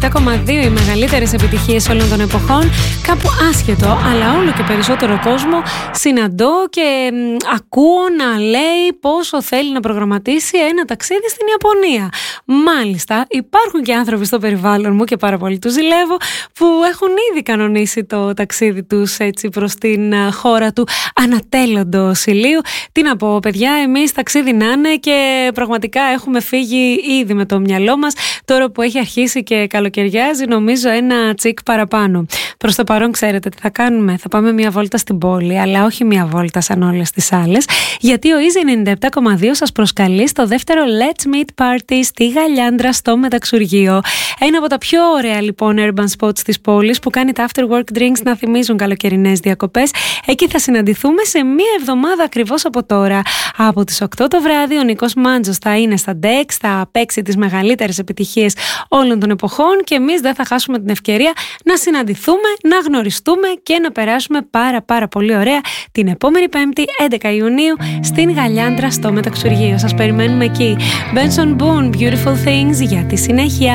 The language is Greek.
97,2 οι μεγαλύτερες επιτυχίες όλων των εποχών. Κάπου άσχετο, αλλά όλο και περισσότερο κόσμο συναντώ και ακούω να λέει πόσο θέλει να προγραμματίσει ένα ταξίδι στην Ιαπωνία. Μάλιστα, υπάρχουν και άνθρωποι στο περιβάλλον μου και πάρα πολύ τους ζηλεύω που έχουν ήδη κανονίσει το ταξίδι τους έτσι προς την χώρα του ανατέλλοντος ηλίου. Τι να πω, παιδιά, εμείς ταξίδι να είναι και πραγματικά έχουμε φύγει ήδη με το μυαλό μας. Τώρα που έχει αρχίσει και καλοκαιριάζει, νομίζω ένα τσικ παραπάνω. Προς το παρόν, ξέρετε τι θα κάνουμε? Θα πάμε μια βόλτα στην πόλη, αλλά όχι μια βόλτα σαν όλες τις άλλες, γιατί ο Easy 97,2 σας προσκαλεί στο δεύτερο Let's Meet Party στη Γαλιάντρα στο Μεταξουργείο. Ένα από τα πιο ωραία λοιπόν urban spots της πόλης που κάνει τα after work drinks να θυμίζουν καλοκαιρινές διακοπές. Εκεί θα συναντηθούμε σε μία εβδομάδα ακριβώς από τώρα. Από τις 8 το βράδυ ο Νικός Μάντζος θα είναι στα Dex, θα παίξει τις μεγαλύτερες επιτυχίες όλων των εποχών και εμείς δεν θα χάσουμε την ευκαιρία να συναντηθούμε, να γνωριστούμε και να περάσουμε πάρα πολύ ωραία την επόμενη Πέμπτη 11 Ιουνίου στην Γαλιάντρα στο Μεταξουργείο. Σας περιμένουμε εκεί. Benson Boone, Beautiful Things, για τη συνέχεια.